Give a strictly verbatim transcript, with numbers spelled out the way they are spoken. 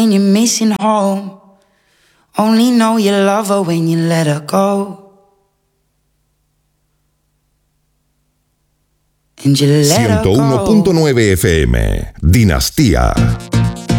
when you're missing home. Only know you love her when you let her go. And you let her ciento uno punto nueve go. F M, Dinastía.